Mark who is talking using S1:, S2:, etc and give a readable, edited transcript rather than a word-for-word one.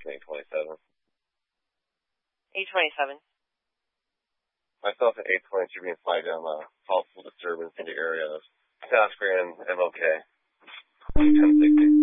S1: destination 827.
S2: 827.
S1: Myself at 822 being flagged down possible disturbance in the area of South Grand, MLK. 1060.